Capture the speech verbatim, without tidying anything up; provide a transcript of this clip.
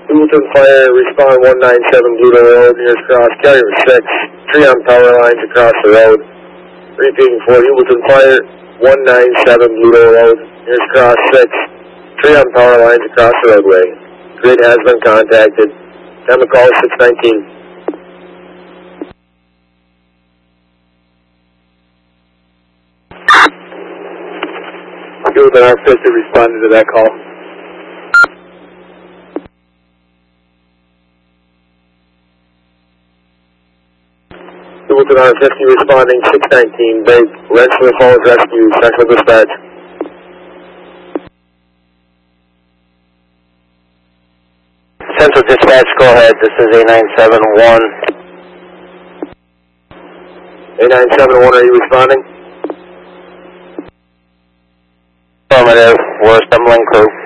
Hamilton Fire, respond one nine seven Bluto Road, nearest cross, carrier six, three on power lines across the road. Repeating for Hamilton Fire, one nine seven Bluto Road, nearest cross six, three on power lines across the roadway. Grid has been contacted. Time to call six nineteen. Hamilton R fifty responded to that call. Hamilton R fifty responding, six nineteen, Big, Rensselaer Falls Rescue, Central Dispatch. Central Dispatch, go ahead, this is A nine seven one. A nine seven one, are you responding? Affirmative, we're assembling crew.